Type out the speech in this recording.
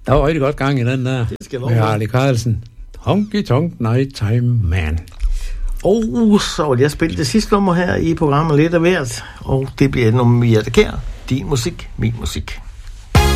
Der var rigtig godt gang i den der. Det skal med Harley Carlsen. Honky Tonk Nighttime Man. Og så vil jeg spille det sidste nummer her i programmet lidt af hvert. Og det bliver nummer Mirte Kjær. Din musik, min musik.